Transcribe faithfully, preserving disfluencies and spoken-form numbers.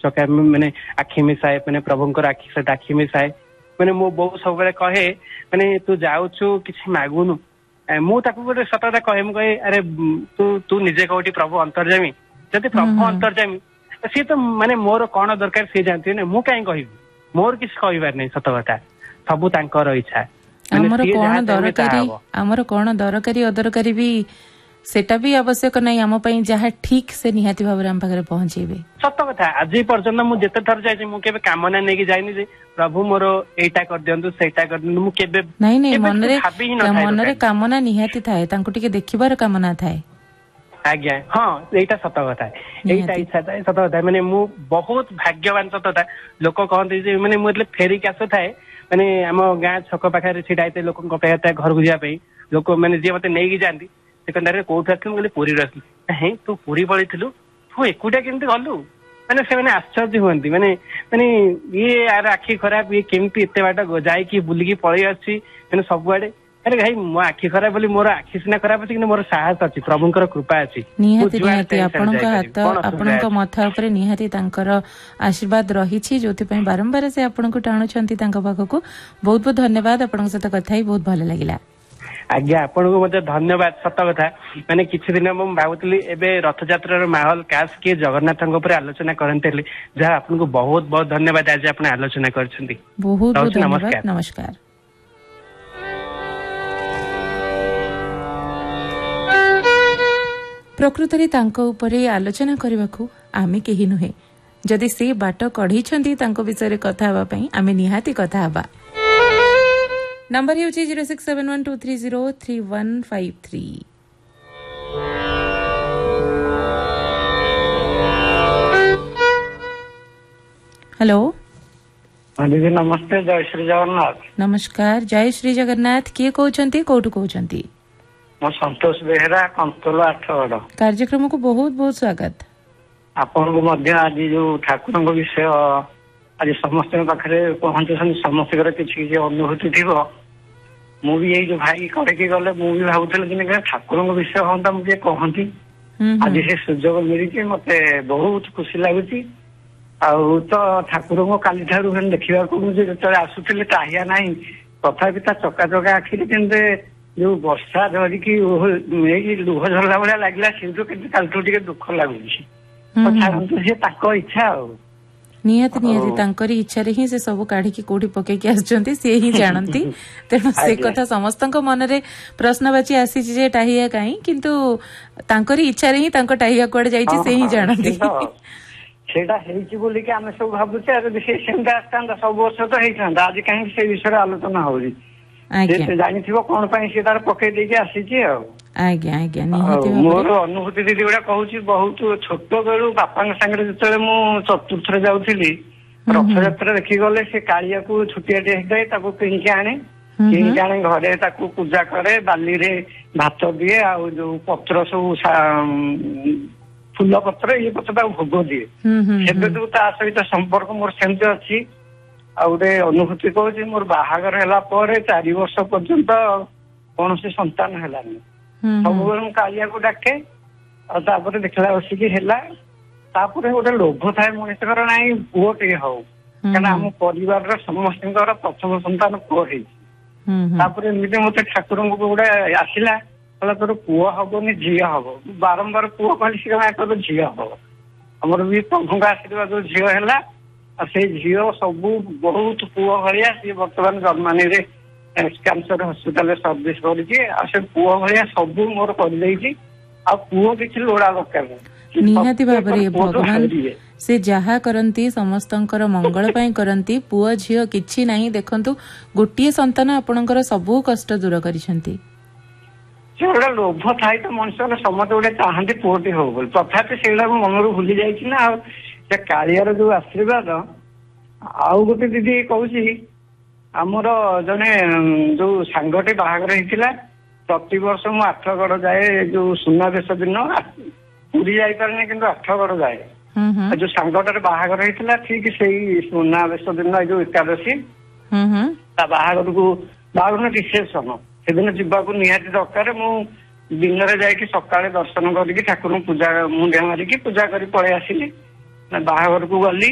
चका मैंने आखि मिसाए मैंने प्रभुंकर आखि सहित आखि मिसाए मैंने मो बो सब कहे मैंने तू जाऊछु किसी मागुनु मुझे गोटे सत कथा कहे मुझे अरे तू तू निजे कौटी प्रभु अंतर्जामी जदि प्रभु अंतर्जामी सी तो माने मोर कौन दरकार सी जानते ना मु कहीं कह मोर किसी कहबार नहीं सत कथा सबू तांकर इच्छा आमर कौन दरकारी आमर कौन दरकारी अदरकारी भी सेटा भी आवश्यक नहीं आम जहाँ ठीक से निहाती भाव आम पाखे पहुंचे सत कथा आज पर्यटन मुझे थर जाए मुझे कामना नहीं जाइनी जे प्रभु मोर एटा कर दियंतु सेटा कर दियंतु मुझे नहीं नहीं मन रे मन रे कामना निहाती थाए तांको टिके देखिबार कामना थाए आज्ञा हाँ यहीटा सत कथा यहीटा इच्छा थाए सत कथा मैंने मु बहुत भाग्यवान सत कथा लोक कहते मैंने मुझे फेरिक आसु थाए मैंने आम गाँ छक पाखे छिड़ा लोक घर को जावाई लोक मैंने जी मत नहीं जाती से कहते कौट आसलु कहले पुरी आसलु हे तू पुरी पलू तू एकुटिया केमती गलु मैंने से मैंने आश्चर्य हुए मैंने मैंने ये यार आखि खराब ये केमती एत बाट जाइकी बुलिकी पलि आसी मैंने सबुआड़े अरे भाई मो आखि खराब बोली मोर आखि सिना खराब अच्छी मोर साहस अच्छी प्रभुंकर कृपा अच्छी निहाती निहाती आपणक हाथ आपणक मथा उपरे निहाती तांकर आशीर्वाद रही जो बारंबार से आपनको टाणुछंती तांका पाखकु बहुत बहुत धन्यवाद आपनक सहित कथा बहुत भल लागिला आज्ञा आपण को मत धन्यवाद सत कथा मैंने किसी दिन मुझे भावुली एवं रथयात्रार माहौल काश किए जगन्नाथ आलोचना करते जहाँ आपको बहुत बहुत धन्यवाद आज आप आलोचना कर बहुत बहुत धन्यवाद नमस्कार। प्रकृतरे तांको उपरे आलोचना करबाकू आमे केही नुहे जदि से बाट कढीछंती तांको विषय कथा हबा पई आमे निहाती कथा हबा। नंबर है zero six seven one two three zero three one five three. Hello हाँ दीदी नमस्ते जय श्री जगन्नाथ। नमस्कार जय श्री जगन्नाथ किए कहते कौटू कहते मो संतोष बेहरा कंतोल आठगड़ कार्यक्रम को बहुत बहुत स्वागत आपन को आज जो ठाकुर विषय आज समस्त पाखे पहुंचे समस्त किसी अनुभूति थी मुझे यही जो भाई करके गले मुझे भावुली ठाकुर विषय हाँ मुझे कहती आज से सुजोग मिली मत बहुत खुशी लगुच आउ तो ठाकुर को काली ठार देखा मुझे जो आसुले ताहिया ना तथापि चका चका आखिरी के जो वर्षा धरिकी लुह झरला भाया लगला से कालठू टे दुख लगुच छाड़ू सी इच्छा आ निहाती निहाती तांकरी इच्छा रे ही से सब काढ़ी कोठी पकेकी आछंती से ही जानती तेणु से कथा समस्त मन रे प्रश्नवाची आसी जे टाहिया काई किंतु तांकरी इच्छा रे ही तांको टाहिया कोड जाईची से ही जानती सेटा हेची बोली कि हम सब भाबुचे अरे से सेंदा आस्तांदा सब वर्ष तो हेइछंदा आज काहे से विषय आलोचना होरी से जानि थिबो कोन पई से तार पके देके आसीची आ आज्ञा आज्ञा निहाती मोर अनुभूति दीदी गुड़ा कहूँ बहुत छोट बेलू बापा सागर जो मु चतुर्थ जाऊली रथयात्रा देखी गले से कालिया को छुटिया होता किणिकी आने किणिकी आने घरे पूजा करे बाली रे भात दिए आ जो पत्र सब फूल पत्र ये पत्र भोग दिए से ता सहित संपर्क मोर सेमती अच्छी आ गोटे अनुभूति कहूँ मोर बाहागर है चार वर्ष पर्यंत कौन से संतान है सब कालिया को डाके और देखला बसिकी गोटे लोभ थाए मनुष्य ना पुओ टे हो क्या आम परिवार समस्त प्रथम संतान पुओ होमती मत ठाकुर गोटे आसला तोर पुओ हबनी झी हम बारंबार पुओ कहली सी झी हम आमर भी प्रभु आशीर्वाद झी है से झी सब बहुत पुओ भाया सी बर्तमान जर्मानी रे कैंसर हॉस्पिटल सर्विस कर पुओ भाया सब मोर कर पुओ किसी लोड़ा दरकार निहाती भाबरे भगवान से जहा करंती समस्तंकर मंगल पई करंती पुओ झियो किछि नाही देखंतु गोटिए संतान आपणकर सबु कष्ट दूर करिसंती से गोटे लोभ थाई तो मनुष्य समस्त गोटे चाहती पुओटी हो बोल तथापि से मनरू भूली जाइए ना से कालियार जो आशीर्वाद आउ गोटे दीदी कहूँ आमर जने जो सांगटे बाहागर होता प्रति वर्ष मु आठगड़ जाए जो सुनावेश दिन पूरी जापारे कि आठगड़ जाए जो सांगटार बाहागर होता ठीक से सुनावेश दिन जो एकादशी बाहागर को बाहागर रिसेप्शन से दिन जावाक निहाती दरकार मु दिन में जाकि सकाଳେ दर्शन करके ठाकुर पूजा मुंडिया मारिकी पूजा कर पलि आसिली बाहागर को गली